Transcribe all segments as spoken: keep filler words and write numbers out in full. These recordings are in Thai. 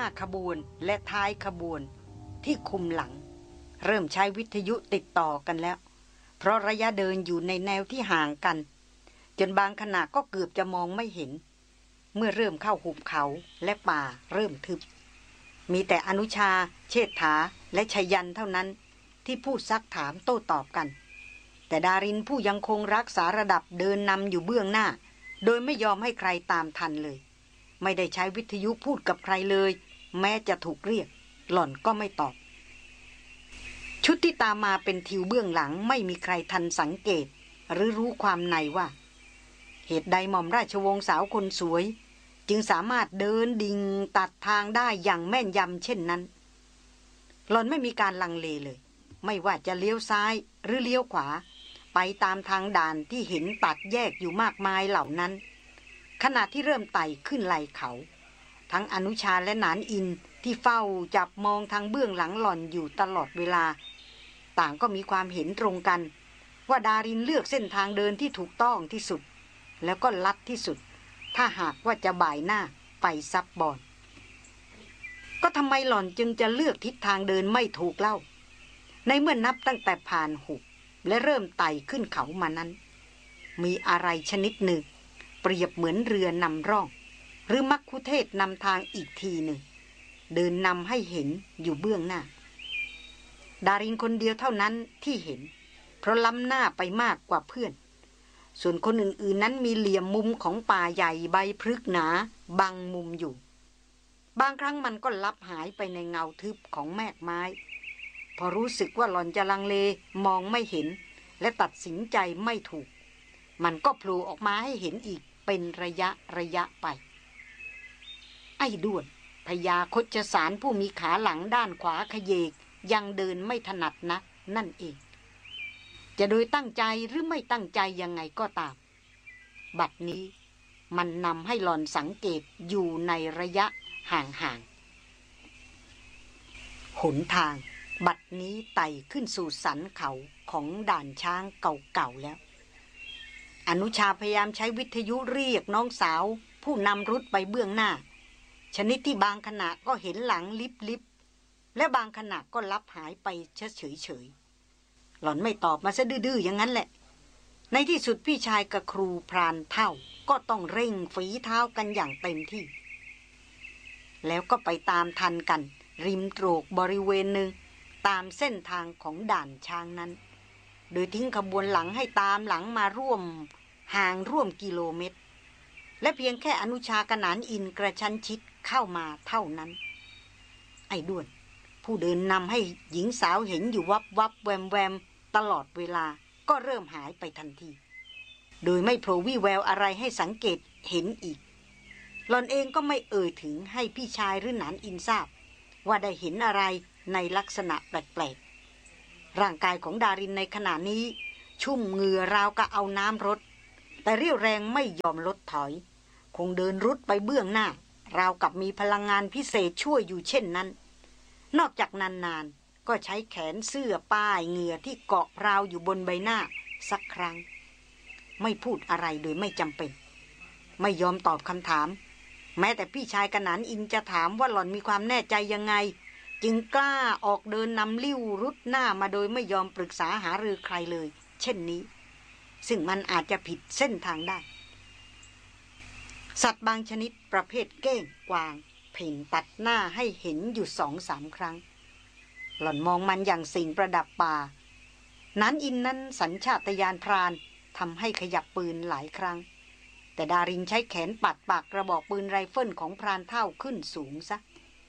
ขบวนและท้ายขบวนที่คุมหลังเริ่มใช้วิทยุติดต่อกันแล้วเพราะระยะเดินอยู่ในแนวที่ห่างกันจนบางขณะก็เกือบจะมองไม่เห็นเมื่อเริ่มเข้าหุบเขาและป่าเริ่มทึบมีแต่อนุชาเชษฐาและชยันเท่านั้นที่พูดซักถามโต้ตอบกันแต่ดารินผู้ยังคงรักษาระดับเดินนำอยู่เบื้องหน้าโดยไม่ยอมให้ใครตามทันเลยไม่ได้ใช้วิทยุพูดกับใครเลยแม้จะถูกเรียกหล่อนก็ไม่ตอบชุดที่ตามมาเป็นทิวเบื้องหลังไม่มีใครทันสังเกตหรือรู้ความในว่าเหตุใดหม่อมราชวงศ์สาวคนสวยจึงสามารถเดินดิ่งตัดทางได้อย่างแม่นยำเช่นนั้นหล่อนไม่มีการลังเลเลยไม่ว่าจะเลี้ยวซ้ายหรือเลี้ยวขวาไปตามทางด่านที่เห็นตัดแยกอยู่มากมายเหล่านั้นขณะที่เริ่มไต่ขึ้นไหล่เขาทั้งอนุชาและหนานอินที่เฝ้าจับมองทางเบื้องหลังหล่อนอยู่ตลอดเวลาต่างก็มีความเห็นตรงกันว่าดารินเลือกเส้นทางเดินที่ถูกต้องที่สุดแล้วก็ลัดที่สุดถ้าหากว่าจะบ่ายหน้าไปซับบอนก็ทำไมหล่อนจึงจะเลือกทิศทางเดินไม่ถูกเล่าในเมื่อนับตั้งแต่ผ่านหุบและเริ่มไต่ขึ้นเขามานั้นมีอะไรชนิดหนึ่งเปรียบเหมือนเรือนำร่องหรือมัคคุเทศนำทางอีกทีหนึ่งเดินนำให้เห็นอยู่เบื้องหน้าดารินคนเดียวเท่านั้นที่เห็นเพราะล้ำหน้าไปมากกว่าเพื่อนส่วนคนอื่นๆนั้นมีเหลี่ยมมุมของป่าใหญ่ใบพฤกษ์หนาบังมุมอยู่บางครั้งมันก็ลับหายไปในเงาทึบของแมกไม้พอรู้สึกว่าหล่อนจะลังเลมองไม่เห็นและตัดสินใจไม่ถูกมันก็โผล่ออกมาให้เห็นอีกเป็นระยะระยะไปไอ้ด้วนพญาคชสารผู้มีขาหลังด้านขวาขยเยกยังเดินไม่ถนัดนักนั่นเองจะโดยตั้งใจหรือไม่ตั้งใจยังไงก็ตามบัดนี้มันนำให้หล่อนสังเกตอยู่ในระยะห่างๆหนทางบัดนี้ไต่ขึ้นสู่สันเขาของด่านช้างเก่าๆแล้วอนุชาพยายามใช้วิทยุเรียกน้องสาวผู้นำรุดไปเบื้องหน้าชนิดที่บางขณะก็เห็นหลังลิบๆและบางขณะก็ลับหายไปเฉยๆหล่อนไม่ตอบมาซะดื้อๆอย่างนั้นแหละในที่สุดพี่ชายกับครูพรานเท่าก็ต้องเร่งฝีเท้ากันอย่างเต็มที่แล้วก็ไปตามทันกันริมโตรกบริเวณหนึ่งตามเส้นทางของด่านช้างนั้นโดยทิ้งขบวนหลังให้ตามหลังมาร่วมห่างร่วมกิโลเมตรและเพียงแค่อนุชากนานอินกระชั้นชิดเข้ามาเท่านั้นไอ้ด้วนผู้เดินนำให้หญิงสาวเห็นอยู่วับวับแวมแวมตลอดเวลาก็เริ่มหายไปทันทีโดยไม่โผล่วี่แววอะไรให้สังเกตเห็นอีกหล่อนเองก็ไม่เอ่ยถึงให้พี่ชายหรือหนานอินทราบว่าได้เห็นอะไรในลักษณะแปลกๆร่างกายของดารินในขณะนี้ชุ่มเหงื่อราวกับเอาน้ำรดแต่เรี่ยวแรงไม่ยอมลดถอยคงเดินรุดไปเบื้องหน้าราวกับมีพลังงานพิเศษช่วยอยู่เช่นนั้นนอกจากนานๆก็ใช้แขนเสื้อป้ายเหงื่อที่เกาะราวอยู่บนใบหน้าสักครั้งไม่พูดอะไรโดยไม่จำเป็นไม่ยอมตอบคำถามแม้แต่พี่ชายกนานอินจะถามว่าหล่อนมีความแน่ใจยังไงจึงกล้าออกเดินนำลิ้วรุดหน้ามาโดยไม่ยอมปรึกษาหารือใครเลยเช่นนี้ซึ่งมันอาจจะผิดเส้นทางได้สัตว์บางชนิดประเภทเก้งกวางเพ่นตัดหน้าให้เห็นอยู่สองสามครั้งหล่อนมองมันอย่างสิ่งประดับป่านั้นอินนั้นสัญชาตญาณพรานทำให้ขยับปืนหลายครั้งแต่ดารินใช้แขนปัดปากกระบอกปืนไรเฟิลของพรานเท่าขึ้นสูงซะ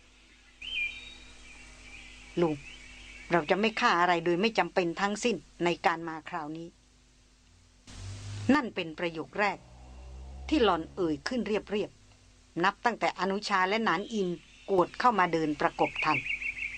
ลุงเราจะไม่ฆ่าอะไรโดยไม่จำเป็นทั้งสิ้นในการมาคราวนี้นั่นเป็นประโยคแรกที่หล่อนเอ่ยขึ้นเรียบๆนับตั้งแต่อนุชาและหนานอินกวดเข้ามาเดินประกบทัน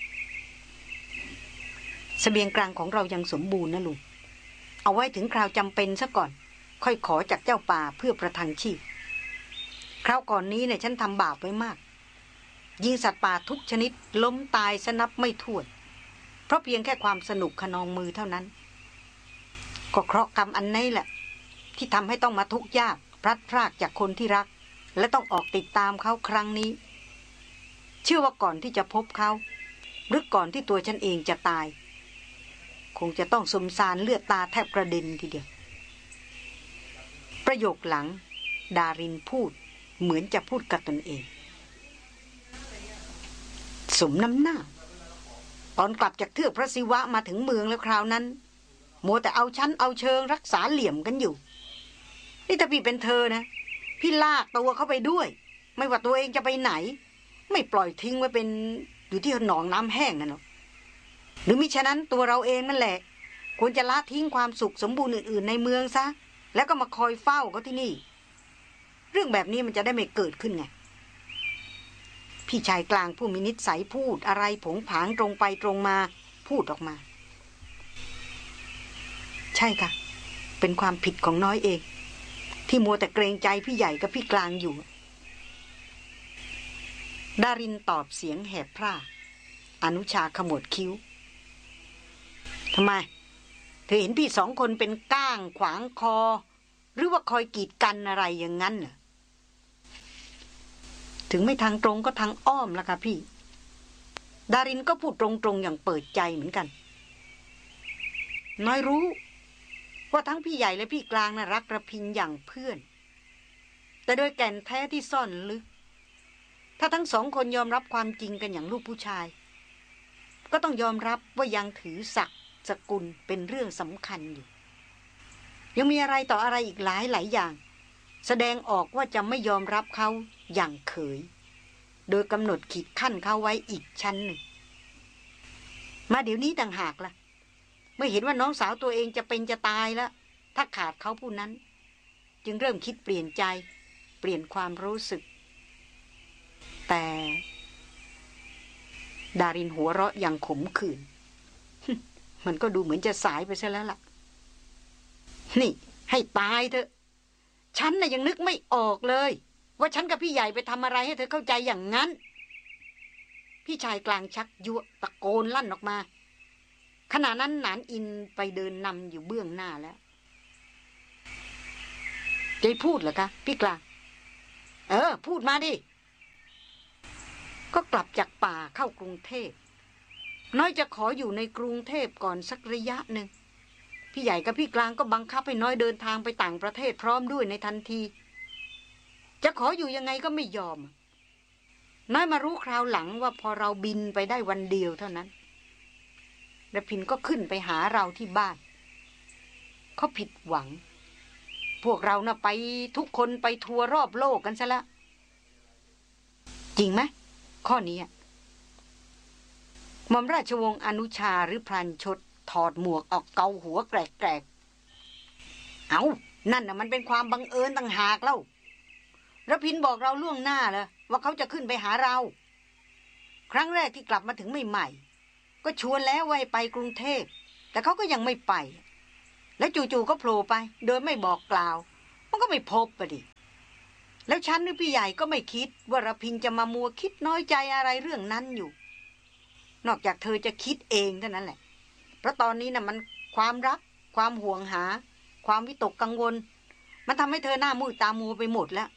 เสบียงกลางของเรายังสมบูรณ์นะลุงเอาไว้ถึงคราวจำเป็นซะก่อนค่อยขอจากเจ้าป่าเพื่อประทังชีพคราวก่อนนี้เนี่ยฉันทำบาปไว้มากยิงสัตว์ป่าทุกชนิดล้มตายสนับไม่ถ้วนเพราะเพียงแค่ความสนุกขนองมือเท่านั้นก็เคราะห์กรรมอันนี้แหละที่ทำให้ต้องมาทุกข์ยากพลัดพรากจากคนที่รักและต้องออกติดตามเขาครั้งนี้เชื่อว่าก่อนที่จะพบเขาหรือก่อนที่ตัวฉันเองจะตายคงจะต้องสมสารเลือดตาแทบกระเด็นทีเดียวประโยคหลังดารินพูดเหมือนจะพูดกับตนเองสมน้ำหน้าตอนกลับจากเทือกพระศิวะมาถึงเมืองแล้วคราวนั้นมัวแต่เอาชั้นเอาเชิงรักษาเหลี่ยมกันอยู่นี่ถ้าพี่เป็นเธอนะพี่ลากตัวเข้าไปด้วยไม่ว่าตัวเองจะไปไหนไม่ปล่อยทิ้งไว้เป็นอยู่ที่หนองน้ำแห้งนั่นหรอกหรือมิฉะนั้นตัวเราเองนั่นแหละควรจะละทิ้งความสุขสมบูรณ์อื่นๆในเมืองซะแล้วก็มาคอยเฝ้าเขาที่นี่เรื่องแบบนี้มันจะได้ไม่เกิดขึ้นไงพี่ชายกลางผู้มีนิสัยพูดอะไรผงผางตรงไปตรงมาพูดออกมาใช่ค่ะเป็นความผิดของน้อยเองที่มัวแต่เกรงใจพี่ใหญ่กับพี่กลางอยู่ดารินตอบเสียงแหบพร่าอนุชาขมวดคิ้วทำไมเธอเห็นพี่สองคนเป็นก้างขวางคอหรือว่าคอยกีดกันอะไรอย่างนั้นเหรอถึงไม่ทางตรงก็ทางอ้อมละค่ะพี่ดารินก็พูดตรงๆอย่างเปิดใจเหมือนกันน้อยรู้ว่าทั้งพี่ใหญ่และพี่กลางน่ะรักระพินอย่างเพื่อนแต่โดยแก่นแท้ที่ซ่อนลึกถ้าทั้งสองคนยอมรับความจริงกันอย่างลูกผู้ชายก็ต้องยอมรับว่ายังถือศักดิ์สกุลเป็นเรื่องสำคัญอยู่ยังมีอะไรต่ออะไรอีกหลายหลายอย่างแสดงออกว่าจะไม่ยอมรับเขาอย่างเขยโดยกำหนดขีดขั้นเขาไว้อีกชั้นหนึ่งมาเดี๋ยวนี้ต่างหากล่ะเมื่อเห็นว่าน้องสาวตัวเองจะเป็นจะตายแล้วถ้าขาดเขาผู้นั้นจึงเริ่มคิดเปลี่ยนใจเปลี่ยนความรู้สึกแต่ดารินหัวเราะอย่างขมขื่นมันก็ดูเหมือนจะสายไปซะแล้วล่ะนี่ให้ตายเถอะฉันน่ะยังนึกไม่ออกเลยว่าฉันกับพี่ใหญ่ไปทำอะไรให้เธอเข้าใจอย่างนั้นพี่ชายกลางชักยั่วตะโกนลั่นออกมาขณะนั้นหนานอินไปเดินนำอยู่เบื้องหน้าแล้วจะพูดเหรอคะพี่กลางเออพูดมาดิก็กลับจากป่าเข้ากรุงเทพน้อยจะขออยู่ในกรุงเทพก่อนสักระยะหนึ่งพี่ใหญ่กับพี่กลางก็บังคับให้น้อยเดินทางไปต่างประเทศพร้อมด้วยในทันทีจะขออยู่ยังไงก็ไม่ยอมน้อยมารู้คราวหลังว่าพอเราบินไปได้วันเดียวเท่านั้นระพินก็ขึ้นไปหาเราที่บ้านเขาผิดหวังพวกเราน่ะไปทุกคนไปทัวร์รอบโลกกันซะแล้วจริงไหมข้อนี้หม่อมราชวงศ์อนุชาหรือพลันชดถอดหมวกออกเกาหัวแกรกๆเอานั่นน่ะมันเป็นความบังเอิญต่างหากเล่าระพินบอกเราล่วงหน้าเลยว่าเขาจะขึ้นไปหาเราครั้งแรกที่กลับมาถึงใหม่ๆก็ชวนแล้วว่าให้ไปกรุงเทพแต่เขาก็ยังไม่ไปแล้วจู่ๆก็โผล่ไปโดยไม่บอกกล่าวมันก็ไม่พบปะดิแล้วฉันหรือพี่ใหญ่ก็ไม่คิดว่าระพินจะมามัวคิดน้อยใจอะไรเรื่องนั้นอยู่นอกจากเธอจะคิดเองเท่านั้นแหละเพราะตอนนี้น่ะมันความรักความห่วงหาความวิตกกังวลมันทำให้เธอหน้ามืดตามัวไปหมดแล้ว